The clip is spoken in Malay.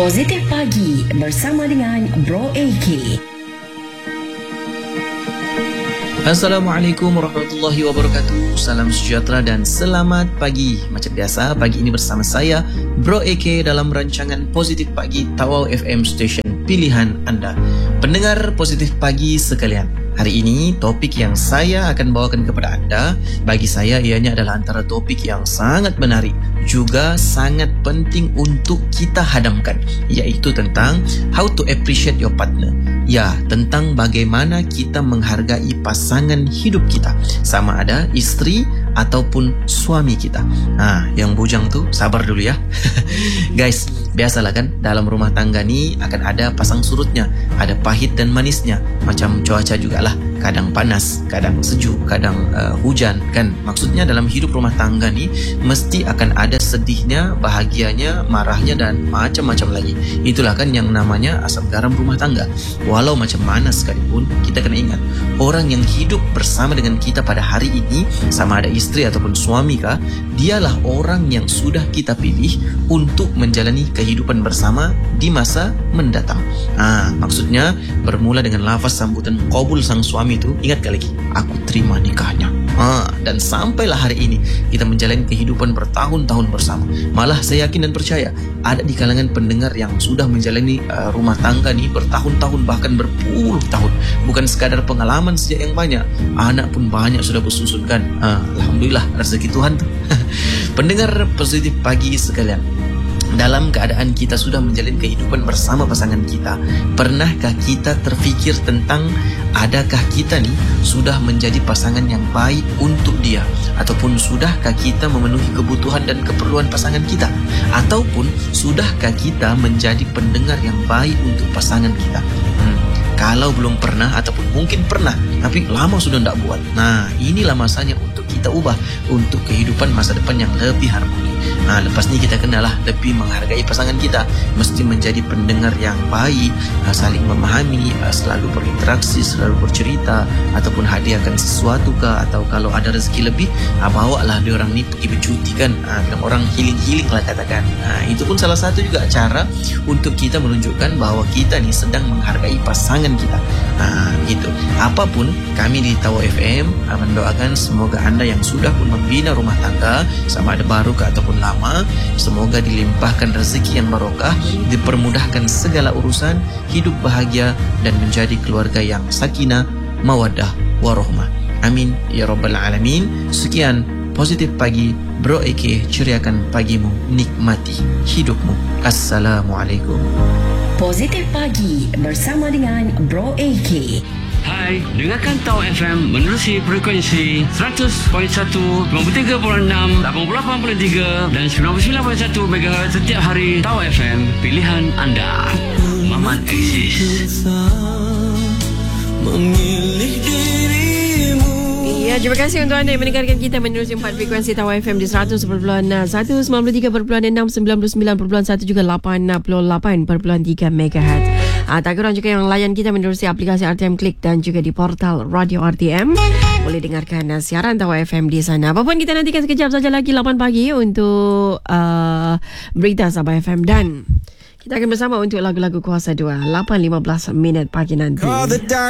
Positif Pagi bersama dengan Bro AK. Assalamualaikum warahmatullahi wabarakatuh. Salam sejahtera dan selamat pagi. Macam biasa, pagi ini bersama saya Bro AK dalam rancangan Positif Pagi Tawau FM Station pilihan anda. Pendengar Positif Pagi sekalian, hari ini topik yang saya akan bawakan kepada anda, bagi saya ianya adalah antara topik yang sangat menarik, juga sangat penting untuk kita hadamkan, iaitu tentang how to appreciate your partner. Ya, tentang bagaimana kita menghargai pasangan hidup kita, sama ada isteri ataupun suami kita. Yang bujang tu sabar dulu ya. Guys, biasalah kan, dalam rumah tangga ni akan ada pasang surutnya, ada pahit dan manisnya. Macam cuaca jugalah, kadang panas, kadang sejuk, kadang hujan kan. Maksudnya dalam hidup rumah tangga ni mesti akan ada sedihnya, bahagianya, marahnya dan macam-macam lagi. Itulah kan yang namanya asam garam rumah tangga. Walau macam mana sekalipun, kita kena ingat, orang yang hidup bersama dengan kita pada hari ini, sama ada isteri ataupun suami kah, dialah orang yang sudah kita pilih untuk menjalani kehidupan bersama di masa mendatang. Maksudnya bermula dengan lafaz sambutan qabul sang suami itu, ingat lagi, aku terima nikahnya. Dan sampailah hari ini kita menjalani kehidupan bertahun-tahun bersama. Malah saya yakin dan percaya ada di kalangan pendengar yang sudah menjalani rumah tangga nih bertahun-tahun, bahkan berpuluh tahun. Bukan sekadar pengalaman saja yang banyak, anak pun banyak sudah bersusun kan. Alhamdulillah, rezeki Tuhan tuh. Pendengar Positif Pagi sekalian, dalam keadaan kita sudah menjalin kehidupan bersama pasangan kita, pernahkah kita terfikir tentang adakah kita nih sudah menjadi pasangan yang baik untuk dia, ataupun sudahkah kita memenuhi kebutuhan dan keperluan pasangan kita, ataupun sudahkah kita menjadi pendengar yang baik untuk pasangan kita? Kalau belum pernah ataupun mungkin pernah tapi lama sudah tidak buat, inilah masanya untuk kita ubah untuk kehidupan masa depan yang lebih harmoni. Lepas ni kita kenalah lebih menghargai pasangan kita, mesti menjadi pendengar yang baik, saling memahami, selalu berinteraksi, selalu bercerita, ataupun hadiahkan sesuatu kah, atau kalau ada rezeki lebih, bawalah dia orang ni pergi bercuti kan, orang healing lah katakan. Itu pun salah satu juga cara untuk kita menunjukkan bahawa kita ni sedang menghargai pasangan kita. Gitu. Apapun, kami di Tawau FM mendoakan semoga anda yang sudah pun membina rumah tangga, sama ada baru ke ataupun lama, semoga dilimpahkan rezeki yang barokah, dipermudahkan segala urusan, hidup bahagia dan menjadi keluarga yang sakinah, mawaddah, warohmah. Amin ya rabbal alamin. Sekian Positif Pagi Bro AK, ceriakan pagimu, nikmati hidupmu. Assalamualaikum. Positif Pagi bersama dengan Bro AK. Hai, dengarkan Tawau FM menerusi frekuensi 100.1, 93.6, 88.3 dan 99.1 MHz setiap hari. Tawau FM, pilihan anda. Maman eksis. Memilih dirimu. Ya, terima kasih untuk anda yang mendengarkan kita menerusi 4 frekuensi Tawau FM di 100.1, 93.6, 99.1 juga 88.3 MHz. Tak kurang juga yang layan kita menerusi aplikasi RTM Klik dan juga di portal Radio RTM. Boleh dengarkan siaran Tawau FM di sana. Apapun, kita nantikan sekejap saja lagi 8 pagi untuk berita Sabah FM, dan kita akan bersama untuk lagu-lagu Kuasa 2 8.15 minit pagi nanti.